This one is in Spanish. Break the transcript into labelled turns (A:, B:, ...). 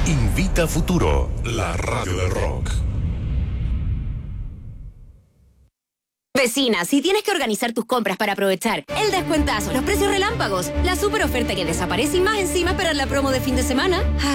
A: Invita Futuro, la radio del rock.
B: Vecina, si tienes que organizar tus compras para aprovechar el descuentazo, los precios relámpagos, la super oferta que desaparece y más encima para la promo de fin de semana.